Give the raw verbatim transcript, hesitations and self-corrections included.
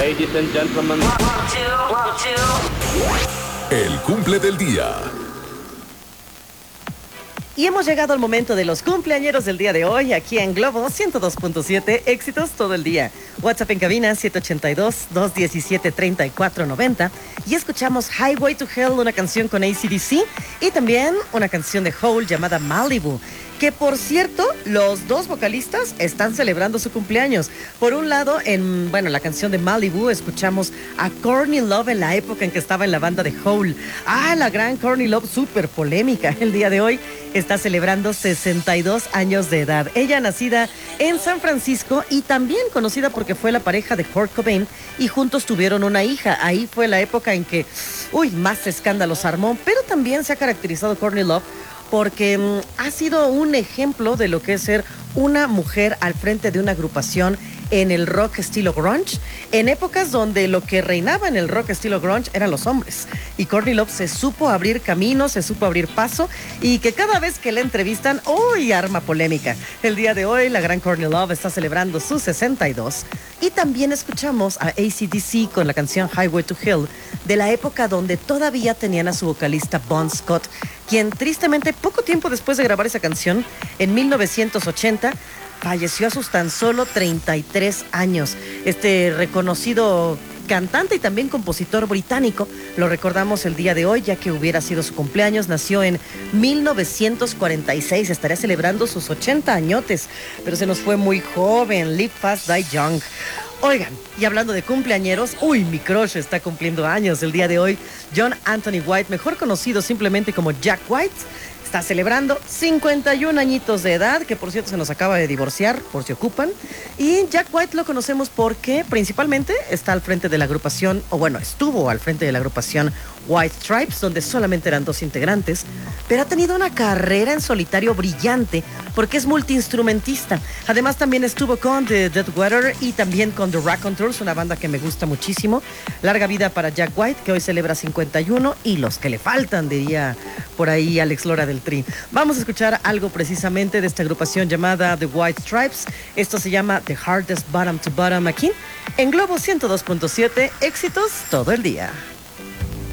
Ladies and gentlemen. One, two, one, two. El cumple del día. Y hemos llegado al momento de los cumpleañeros del día de hoy, aquí en Globo ciento dos punto siete, éxitos todo el día. WhatsApp en cabina siete ocho dos, dos uno siete, tres cuatro nueve cero. Y escuchamos Highway to Hell, una canción con A C D C, y también una canción de Hole llamada Malibu. Que por cierto, los dos vocalistas están celebrando su cumpleaños. Por un lado, en bueno, la canción de Malibu, escuchamos a Courtney Love en la época en que estaba en la banda de Hole. Ah, la gran Courtney Love, súper polémica. El día de hoy está celebrando sesenta y dos años de edad. Ella nacida en San Francisco y también conocida porque fue la pareja de Kurt Cobain y juntos tuvieron una hija. Ahí fue la época en que, uy, más escándalos armó, pero también se ha caracterizado Courtney Love porque mm, ha sido un ejemplo de lo que es ser una mujer al frente de una agrupación en el rock estilo grunge, en épocas donde lo que reinaba en el rock estilo grunge eran los hombres. Y Courtney Love se supo abrir camino, se supo abrir paso, y que cada vez que la entrevistan, ¡uy!, arma polémica. El día de hoy, la gran Courtney Love está celebrando sus sesenta y dos. Y también escuchamos a A C D C con la canción Highway to Hell, de la época donde todavía tenían a su vocalista Bon Scott, quien tristemente poco tiempo después de grabar esa canción, en mil novecientos ochenta, falleció a sus tan solo treinta y tres años. Este reconocido cantante y también compositor británico, lo recordamos el día de hoy, ya que hubiera sido su cumpleaños. Nació en mil novecientos cuarenta y seis, estaría celebrando sus ochenta añotes, pero se nos fue muy joven. Live fast, die young. Oigan, y hablando de cumpleañeros, uy, mi crush está cumpliendo años el día de hoy. John Anthony White, mejor conocido simplemente como Jack White, está celebrando cincuenta y un añitos de edad, que por cierto se nos acaba de divorciar, por si ocupan. Y Jack White lo conocemos porque principalmente está al frente de la agrupación, o bueno, estuvo al frente de la agrupación White Stripes, donde solamente eran dos integrantes, pero ha tenido una carrera en solitario brillante porque es multiinstrumentista. Además también estuvo con The Dead Weather y también con The Raconteurs, una banda que me gusta muchísimo. Larga vida para Jack White, que hoy celebra cincuenta y uno, y los que le faltan, diría por ahí Alex Lora del Tri. Vamos a escuchar algo precisamente de esta agrupación llamada The White Stripes. Esto se llama The Hardest Bottom to Bottom, aquí en Globo ciento dos punto siete, éxitos todo el día.